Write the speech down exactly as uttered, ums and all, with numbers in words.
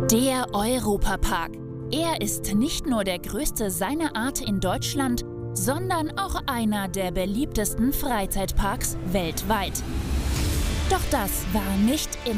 Der Europapark. Er ist nicht nur der größte seiner Art in Deutschland, sondern auch einer der beliebtesten Freizeitparks weltweit. Doch das war nicht immer